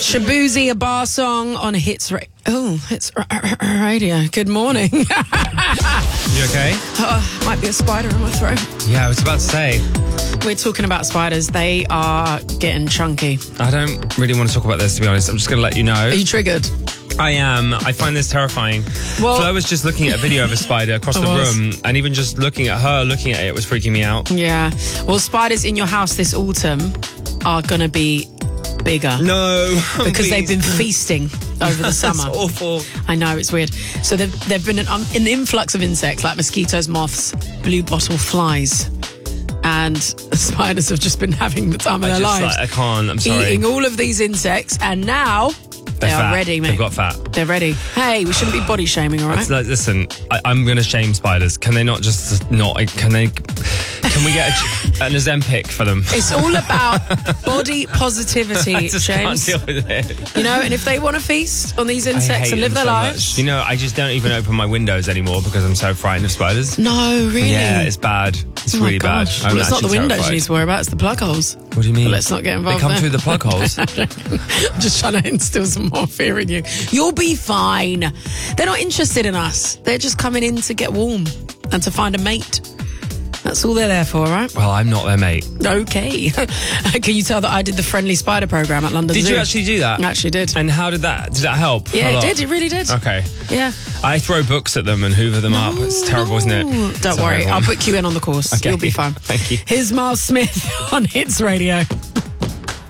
Shabuzi, a bar song on Hits Radio. Good morning. You okay? Might be a spider in my throat. Yeah, I was about to say. We're talking about spiders. They are getting chunky. I don't really want to talk about this, to be honest. I'm just going to let you know. Are you triggered? I am. I find this terrifying. Well, Flo was just looking at a video of a spider across the room, and even just looking at it was freaking me out. Yeah. Well, spiders in your house this autumn are going to be bigger. No. Because they've been feasting over the summer. That's awful. I know, it's weird. So they've been an influx of insects like mosquitoes, moths, blue bottle flies. And spiders have just been having the time of their lives. I can't, I'm sorry. Eating all of these insects, and now they are ready, mate. They've got fat. They're ready. Hey, we shouldn't be body shaming, all right? Listen, I'm going to shame spiders. Can they not just not... Can we get an Ozempic for them? It's all about body positivity, I just James. can't deal with it. You know, and if they want to feast on these insects and live their lives... You know, I just don't even open my windows anymore because I'm so frightened of spiders. No, really? Yeah, it's bad. It's really bad. Well, it's not the windows you need to worry about, it's the plug holes. What do you mean? But let's not get involved They come there. through the plug holes. I'm just trying to instill some more fear in you. You'll be fine. They're not interested in us. They're just coming in to get warm and to find a mate. That's all they're there for, right? Well, I'm not their mate. Okay. Can you tell that I did the Friendly Spider programme at London Zoo? Did you actually do that? I actually did. And how did that help? Yeah, it did. It really did. Okay. Yeah. I throw books at them and hoover them up. It's terrible, isn't it? Don't worry. I'll put you in on the course. Okay. You'll be fine. Thank you. Here's Miles Smith on Hits Radio.